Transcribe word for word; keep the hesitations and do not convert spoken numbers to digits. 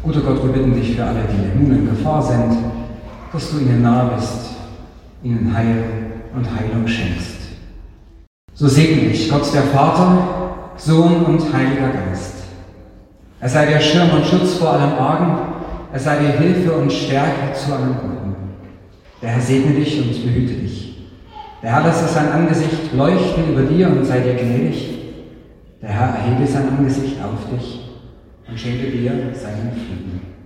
Guter Gott, wir bitten dich für alle, die nun in Gefahr sind, dass du ihnen nahe bist, ihnen Heil und Heilung schenkst. So segne ich Gott der Vater, Sohn und Heiliger Geist. Er sei der Schirm und Schutz vor allem Argen, er sei dir Hilfe und Stärke zu allem Guten. Der Herr segne dich und behüte dich. Der Herr lasse sein Angesicht leuchten über dir und sei dir gnädig. Der Herr erhebe sein Angesicht auf dich und schenke dir seinen Frieden.